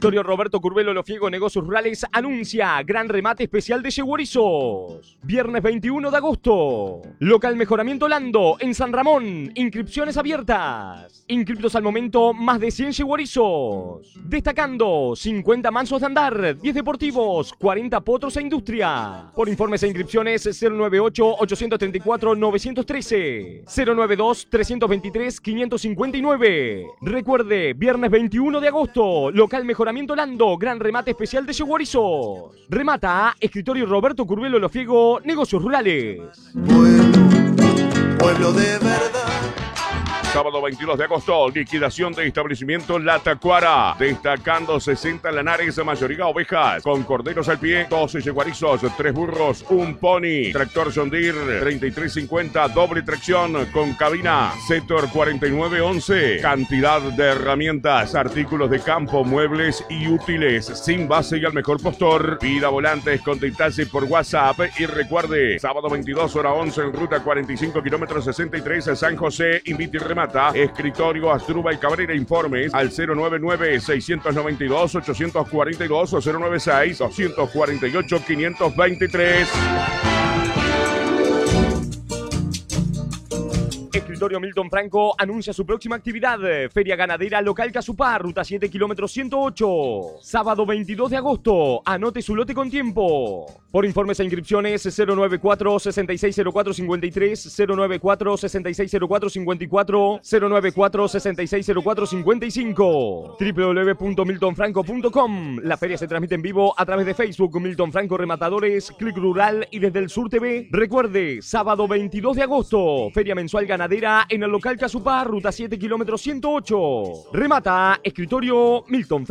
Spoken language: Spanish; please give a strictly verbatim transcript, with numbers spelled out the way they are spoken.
Escritorio Roberto Curvelo Lofiego Negocios Rurales anuncia gran remate especial de yeguerizos. Viernes veintiuno de agosto. Local Mejoramiento Lando en San Ramón. Inscripciones abiertas. Inscriptos al momento más de cien yeguerizos. Destacando cincuenta mansos de andar, diez deportivos, cuarenta potros e industria. Por informes e inscripciones cero nueve ocho, ocho tres cuatro, nueve uno tres, cero nueve dos, tres dos tres, cinco cinco nueve. Recuerde, viernes veintiuno de agosto, Local Mejoramiento Lando, gran remate especial de yeguerizos. Remata Escritorio Roberto Curvelo Lofiego Negocios Rurales. Pueblo, pueblo de verdad. Sábado veintidós de agosto, liquidación de establecimiento La Tacuara. Destacando sesenta lanares, mayoría ovejas, con corderos al pie, doce yeguarizos, tres burros, un pony. Tractor John Deere treinta y tres cincuenta, doble tracción con cabina. Setor cuarenta y nueve once. Cantidad de herramientas, artículos de campo, muebles y útiles, sin base y al mejor postor. Pida volantes con detalle por WhatsApp y recuerde, sábado veintidós, hora once, en ruta cuarenta y cinco, kilómetros sesenta y tres, San José, invite y remata. Escritorio Asdrúbal Cabrera. Informes al cero nueve nueve, seis nueve dos, ocho cuatro dos o cero nueve seis, dos cuatro ocho, cinco dos tres. Escritorio Milton Franco anuncia su próxima actividad. Feria Ganadera Local Casupá, ruta siete, kilómetros ciento ocho. Sábado veintidós de agosto. Anote su lote con tiempo. Por informes e inscripciones cero nueve cuatro, seis seis cero cuatro, cinco tres, cero nueve cuatro, seis seis cero cuatro, cinco cuatro, cero nueve cuatro, seis seis cero cuatro, cinco cinco. w w w punto milton franco punto com. La feria se transmite en vivo a través de Facebook, Milton Franco Rematadores, Click Rural y desde el Sur T V. Recuerde, sábado veintidós de agosto, Feria Mensual Ganadera en el local Casupá, ruta siete, kilómetros ciento ocho. Remata Escritorio Milton Franco.